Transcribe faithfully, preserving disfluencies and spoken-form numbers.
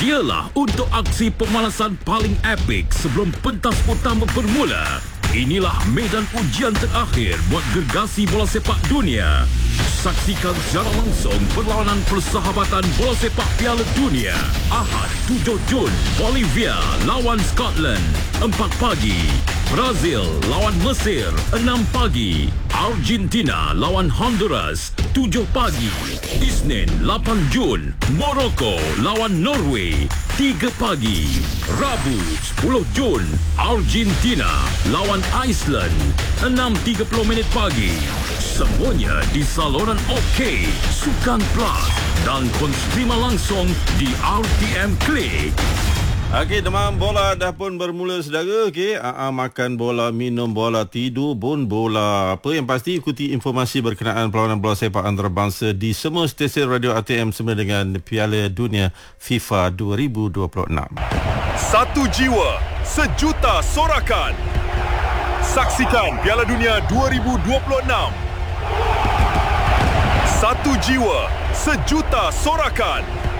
Sedialah untuk aksi pemanasan paling epik sebelum pentas utama bermula. Inilah medan ujian terakhir buat gergasi bola sepak dunia. Saksikan secara langsung perlawanan persahabatan bola sepak Piala Dunia. Ahad tujuh Jun, Bolivia lawan Scotland, empat pagi. Brazil lawan Mesir, enam pagi. Argentina lawan Honduras, tujuh pagi. Isnin lapan Jun, Morocco lawan Norway, tiga pagi. Rabu sepuluh Jun, Argentina lawan Iceland, enam tiga puluh minit pagi. Semuanya di saluran OK, Sukan Plus dan konstrima langsung di R T M Klik. Okey, demam bola dah pun bermula, saudara. Okey, Aa, makan bola, minum bola, tidur pun bola. Apa yang pasti, ikuti informasi berkenaan perlawanan bola sepak antarabangsa di semua stesen radio R T M semula dengan Piala Dunia FIFA dua ribu dua puluh enam. Satu jiwa, sejuta sorakan. Saksikan Piala Dunia dua ribu dua puluh enam. Satu jiwa, sejuta sorakan.